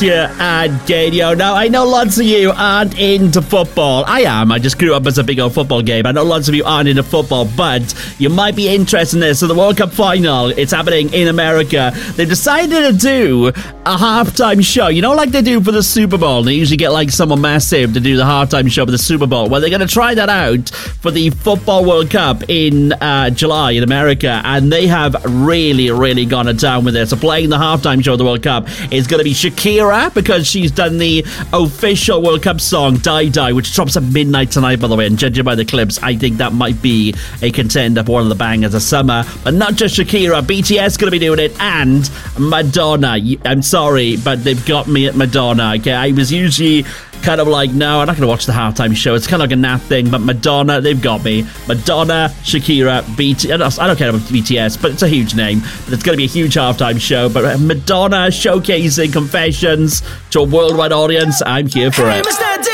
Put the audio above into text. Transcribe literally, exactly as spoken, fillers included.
Yeah, and Gadio. Now, I know lots of you aren't into football. I am. I just grew up as a big old football game. I know lots of you aren't into football, but you might be interested in this. So the World Cup final, it's happening in America. They've decided to do a halftime show. You know, like they do for the Super Bowl. They usually get like someone massive to do the halftime show for the Super Bowl. Well, they're going to try that out for the Football World Cup in uh, July in America, and they have really, really gone to town with it. So playing the halftime show of the World Cup is going to be Shakira, because she's done the official World Cup song Die Die, which drops at midnight tonight, by the way, and judging by the clips, I think that might be a contender for one of the bangers of summer. But not just Shakira, B T S going to be doing it, and Madonna. I'm sorry, but they've got me at Madonna. Okay, I was usually kind of like, no, I'm not going to watch the halftime show. It's kind of like a nap thing, but Madonna, they've got me. Madonna, Shakira, B T S. I don't care about B T S, but it's a huge name. But it's going to be a huge halftime show. But Madonna showcasing Confessions to a worldwide audience. I'm here for it.